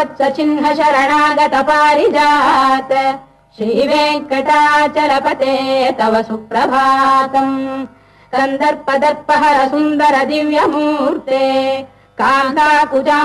चिह्न शरणागत पारिजात श्रीवेङ्कटाचलपते तव सुप्रभातम् कन्दर्पदर्पहर सुन्दर दिव्यमूर्ते कान्ताकुजा